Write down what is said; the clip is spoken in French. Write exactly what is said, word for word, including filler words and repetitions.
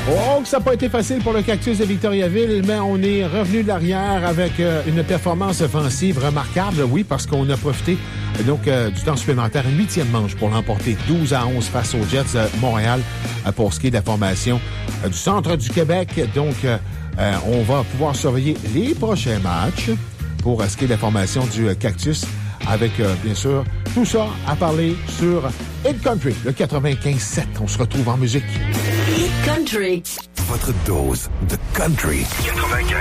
Oh, que ça n'a pas été facile pour le Cactus de Victoriaville, mais on est revenu de l'arrière avec euh, une performance offensive remarquable, oui, parce qu'on a profité euh, donc euh, du temps supplémentaire, une huitième manche pour l'emporter douze à onze face aux Jets de Montréal euh, pour ce qui est de la formation euh, du centre du Québec. Donc, euh, euh, on va pouvoir surveiller les prochains matchs pour euh, ce qui est de la formation du euh, Cactus avec, euh, bien sûr, tout ça à parler sur Hit Country, le quatre-vingt-quinze sept. On se retrouve en musique. Hit Country. Votre dose de country. quatre-vingt-quinze